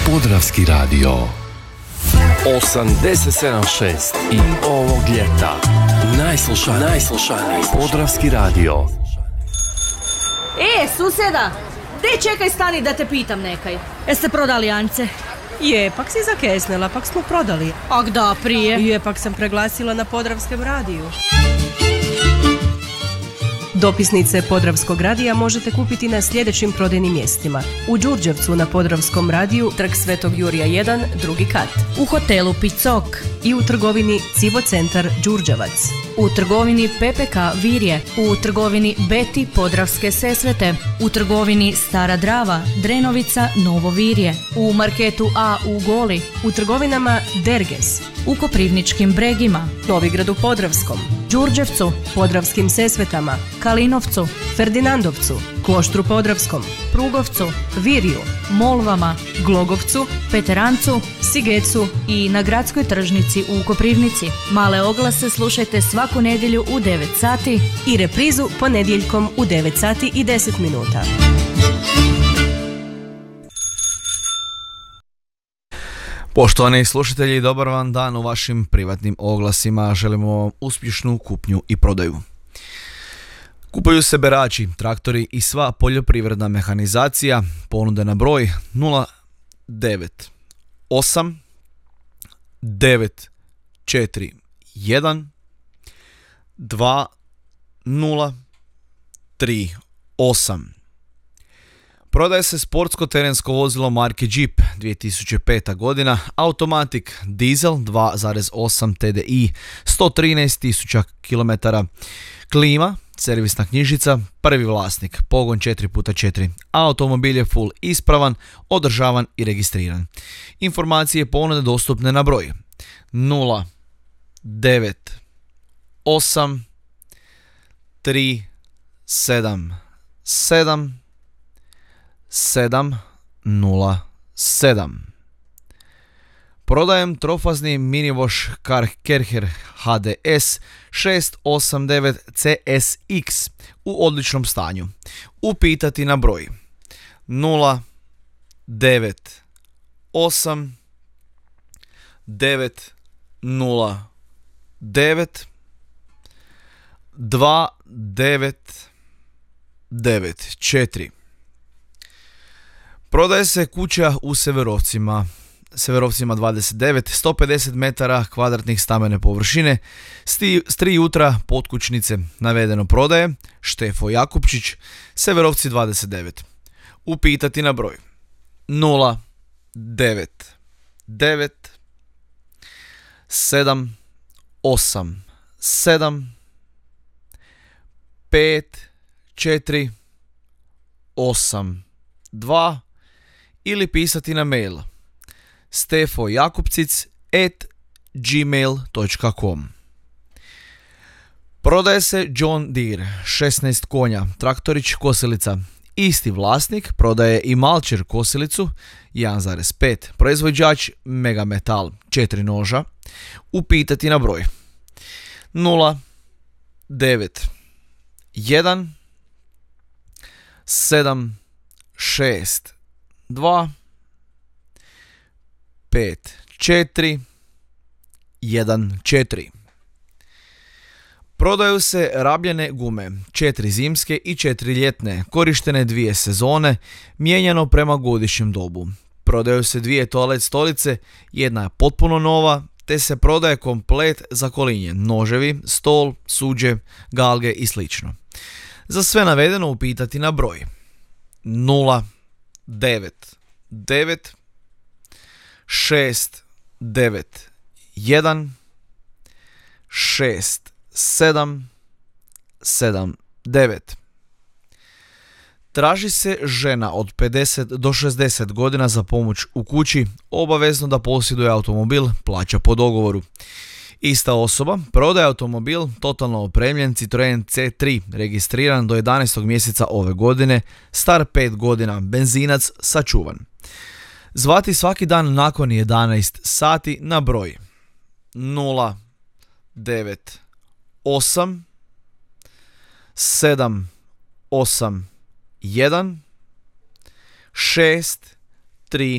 Podravski radio 87.6 i ovog ljeta najslušaniji Podravski radio. Susjeda, te čekaj, stani da te pitam nekaj. Jeste prodali Ance? Je, pak si zakesnela, pak smo prodali. Ak da, prije. Je, pak sam preglasila na Podravskem radiju. Dopisnice Podravskog radija možete kupiti na sljedećim prodajnim mjestima. U Đurđevcu na Podravskom radiju, Trg Svetog Jurija 1, drugi kat. U hotelu Picok. I u trgovini Civo centar Đurđevac. U trgovini PPK Virje. U trgovini Beti Podravske Sesvete. U trgovini Stara Drava, Drenovica, Novo Virje. U marketu A u Goli. U trgovinama Derges. U Koprivničkim Bregima. Novigradu Podravskom. Đurđevcu. Podravskim Sesvetama. Kalinovcu. Ferdinandovcu. Kloštru Podravskom. Prugovcu. Virju. Molvama. Glogovcu. Peterancu. Sigecu. I na Gradskoj tržnici u Koprivnici. Male oglase slušajte svaku nedjelju u 9 sati i reprizu ponedjeljkom u 9 sati i 10 minuta. Poštovani slušatelji, dobar vam dan. U vašim privatnim oglasima želimo vam uspješnu kupnju i prodaju. Kupuju se berači, traktori i sva poljoprivredna mehanizacija. Ponude na broj 098 941 2038. Prodaje se sportsko terensko vozilo marke Jeep 2005. godina, Automatic Diesel 2.8 TDI, 113.000 km, klima, servisna knjižica, prvi vlasnik, pogon 4x4, automobil je full ispravan, održavan i registriran. Informacije i ponude dostupne na broj 098 377 707. Prodajem trofazni minivoš Karcher HDS 689 CSX u odličnom stanju. Upitati na broj 098 909 2994. Prodaje se kuća u Severovcima 29, 150 metara kvadratnih stambene površine, s 3 jutra potkućnice. Navedeno prodaje Štefo Jakupčić, Severovci 29. Upitati na broj 099 787 5482 ili pisati na mail stefojakupcic@gmail.com. Prodaje se John Deere 16 konja, traktorić kosilica. Isti vlasnik prodaje i Malcher kosilicu 1.5, proizvođač Megametal 4 noža. Upitati na broj 091 762 5414. Prodaju se rabljene gume, 4 zimske i 4 ljetne, korištene 2 sezone, mijenjano prema godišnjem dobu. Prodaju se 2 toalet stolice, jedna je potpuno nova, te se prodaje komplet za kolinje, noževi, stol, suđe, galge i sl. Za sve navedeno upitati na broj 099 691 6779. Traži se žena od 50 do 60 godina za pomoć u kući, obavezno da posjeduje automobil, plaća po dogovoru. Ista osoba prodaje automobil totalno opremljen Citroen C3, registriran do 11. mjeseca ove godine, star 5 godina, benzinac, sačuvan. Zvati svaki dan nakon 11 sati na broj 098 781 6